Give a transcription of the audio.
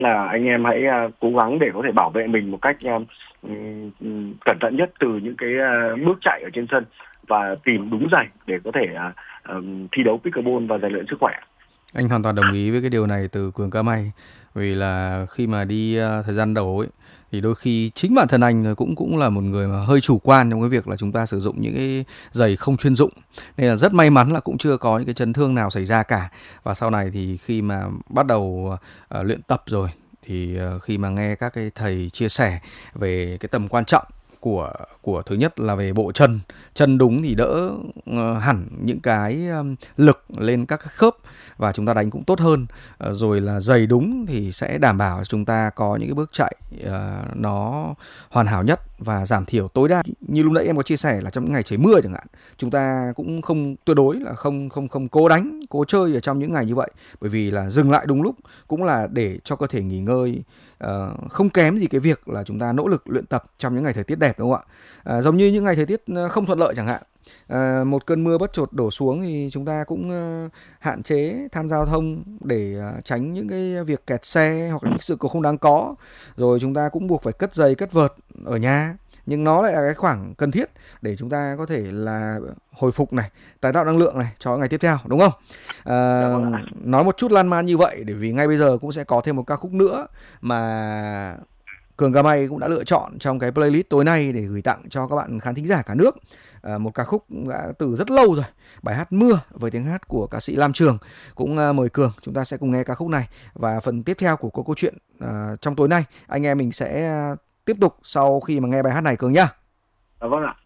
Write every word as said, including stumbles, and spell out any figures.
là anh em hãy uh, cố gắng để có thể bảo vệ mình một cách uh, um, cẩn thận nhất từ những cái uh, bước chạy ở trên sân và tìm đúng giày để có thể uh, um, thi đấu pickleball và rèn luyện sức khỏe. Anh hoàn toàn đồng ý với cái điều này từ Cường Ca May, vì là khi mà đi uh, thời gian đầu ấy thì đôi khi chính bản thân anh cũng cũng là một người mà hơi chủ quan trong cái việc là chúng ta sử dụng những cái giày không chuyên dụng, nên là rất may mắn là cũng chưa có những cái chấn thương nào xảy ra cả. Và sau này thì khi mà bắt đầu uh, luyện tập rồi thì uh, khi mà nghe các cái thầy chia sẻ về cái tầm quan trọng của của thứ nhất là về bộ chân chân đúng thì đỡ uh, hẳn những cái um, lực lên các khớp và chúng ta đánh cũng tốt hơn, uh, rồi là giày đúng thì sẽ đảm bảo chúng ta có những cái bước chạy uh, nó hoàn hảo nhất và giảm thiểu tối đa. Như lúc nãy em có chia sẻ là trong những ngày trời mưa chẳng hạn, chúng ta cũng không tuyệt đối là không không không cố đánh cố chơi ở trong những ngày như vậy, bởi vì là dừng lại đúng lúc cũng là để cho cơ thể nghỉ ngơi. Uh, không kém gì cái việc là chúng ta nỗ lực luyện tập trong những ngày thời tiết đẹp, đúng không ạ? Uh, giống như những ngày thời tiết không thuận lợi chẳng hạn, uh, một cơn mưa bất chợt đổ xuống thì chúng ta cũng uh, hạn chế tham gia giao thông để uh, tránh những cái việc kẹt xe hoặc là những sự cố không đáng có. Rồi chúng ta cũng buộc phải cất giày cất vợt ở nhà, nhưng nó lại là cái khoảng cần thiết để chúng ta có thể là hồi phục này, tái tạo năng lượng này cho ngày tiếp theo, đúng không? À, nói một chút lan man như vậy để vì ngay bây giờ cũng sẽ có thêm một ca khúc nữa mà Cường Ca May cũng đã lựa chọn trong cái playlist tối nay để gửi tặng cho các bạn khán thính giả cả nước. À, một ca khúc đã từ rất lâu rồi, bài hát Mưa với tiếng hát của ca sĩ Lam Trường. Cũng uh, mời Cường chúng ta sẽ cùng nghe ca khúc này, và phần tiếp theo của câu câu chuyện uh, trong tối nay anh em mình sẽ uh, tiếp tục sau khi mà nghe bài hát này Cường nhá. Dạ vâng ạ.